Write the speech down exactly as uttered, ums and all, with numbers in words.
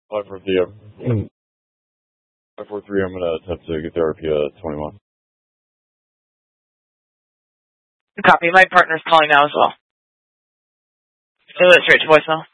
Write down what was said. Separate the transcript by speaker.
Speaker 1: Five four three. Five four three. I'm gonna attempt to get the R P at twenty-one.
Speaker 2: Copy. My partner's calling now as well. It went straight to voicemail.